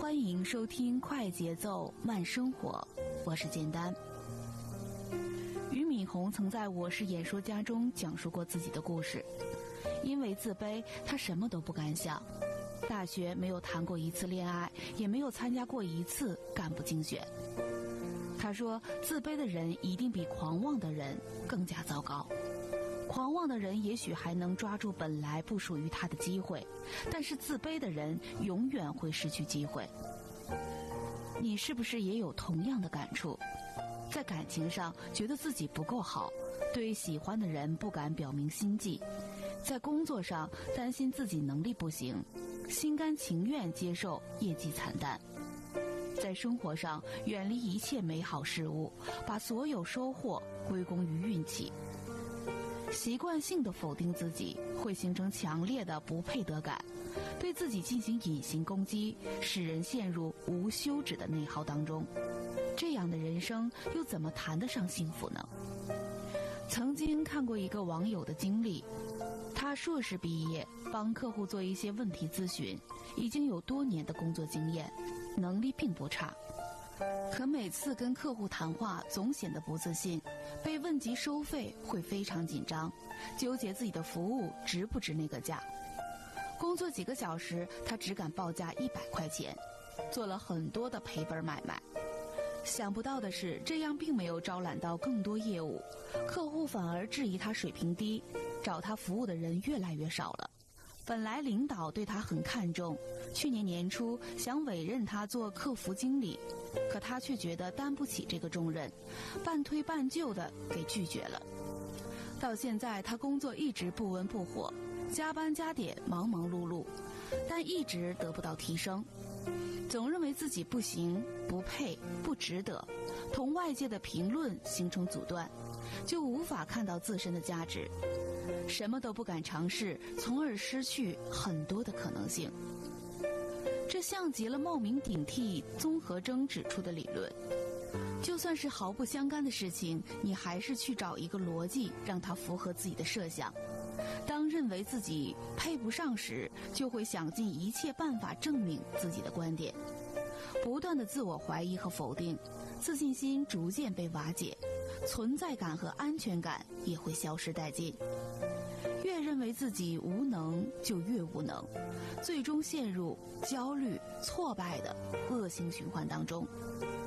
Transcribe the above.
欢迎收听快节奏慢生活，我是简单。俞敏洪曾在《我是演说家》中讲述过自己的故事。因为自卑，他什么都不敢想，大学没有谈过一次恋爱，也没有参加过一次干部竞选。他说，自卑的人一定比狂妄的人更加糟糕。狂妄的人也许还能抓住本来不属于他的机会，但是自卑的人永远会失去机会。你是不是也有同样的感触？在感情上觉得自己不够好，对喜欢的人不敢表明心迹，在工作上担心自己能力不行，心甘情愿接受业绩惨淡，在生活上远离一切美好事物，把所有收获归功于运气。习惯性的否定自己，会形成强烈的不配得感，对自己进行隐形攻击，使人陷入无休止的内耗当中。这样的人生又怎么谈得上幸福呢？曾经看过一个网友的经历，他硕士毕业，帮客户做一些问题咨询，已经有多年的工作经验，能力并不差。可每次跟客户谈话总显得不自信，被问及收费会非常紧张，纠结自己的服务值不值那个价。工作几个小时，他只敢报价100块钱，做了很多的赔本买卖。想不到的是，这样并没有招揽到更多业务，客户反而质疑他水平低，找他服务的人越来越少了。本来领导对他很看重，去年年初想委任他做客服经理，可他却觉得担不起这个重任，半推半就的给拒绝了。到现在他工作一直不温不火，加班加点，忙忙碌碌，但一直得不到提升，总认为自己不行、不配、不值得，同外界的评论形成阻断，就无法看到自身的价值，什么都不敢尝试，从而失去很多的可能性。这像极了冒名顶替综合征指出的理论，就算是毫不相干的事情，你还是去找一个逻辑让它符合自己的设想。当认为自己配不上时，就会想尽一切办法证明自己的观点，不断的自我怀疑和否定，自信心逐渐被瓦解，存在感和安全感也会消失殆尽。越认为自己无能，就越无能，最终陷入焦虑、挫败的恶性循环当中。